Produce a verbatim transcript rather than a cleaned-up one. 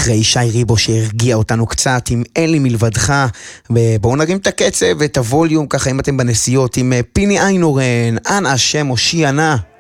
אחרי שי ריבו שהרגיע אותנו קצת עם אין לי מלבדך, ובואו נרים את הקצב ואת הווליום ככה אם אתם בנסיעות עם פיני איינורן, אנא השם הושיע נא.